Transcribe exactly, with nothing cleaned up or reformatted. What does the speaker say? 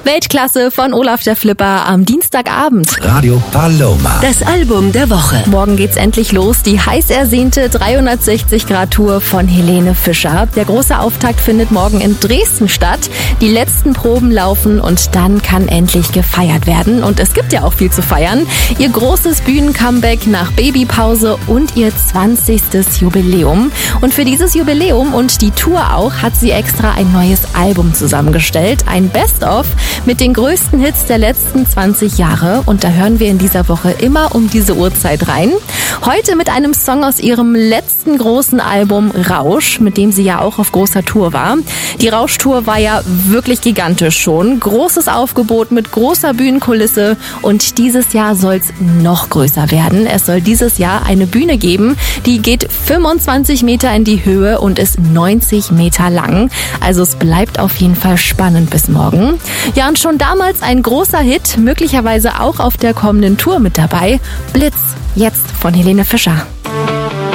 Weltklasse von Olaf der Flipper am Dienstagabend. Radio Paloma. Das Album der Woche. Morgen geht's endlich los, die heiß ersehnte dreihundertsechzig Grad Tour von Helene Fischer. Der große Auftakt findet morgen in Dresden statt. Die letzten Proben laufen und dann kann endlich gefeiert werden. Und es gibt ja auch viel zu feiern. Ihr großes Bühnen-Comeback nach Babypause und ihr zwanzigstes Jubiläum. Und für dieses Jubiläum und die Tour auch hat sie extra ein neues Album zusammengestellt. Ein Best-of mit den größten Hits der letzten zwanzig Jahre. Und da hören wir in dieser Woche immer um diese Uhrzeit rein. Heute mit einem Song aus ihrem letzten großen Album Rausch, mit dem sie ja auch auf großer Tour war. Die Rauschtour war ja wirklich gigantisch schon. Großes Aufgebot mit großer Bühnenkulisse und dieses Jahr soll es noch größer werden. Es soll dieses Jahr eine Bühne geben, die geht fünfundzwanzig Meter in die Höhe und ist neunzig Meter lang. Also es bleibt auf jeden Fall spannend bis morgen. Ja, und schon damals ein großer Hit, möglicherweise auch auf der kommenden Tour mit dabei. Blitz, jetzt von Helene Fischer.